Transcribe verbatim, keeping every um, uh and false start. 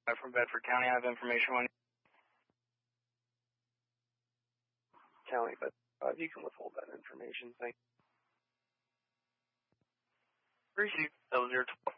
from Bedford County. I have information on County, but uh, you can withhold that information. Thank you. Receive zero zero twelve.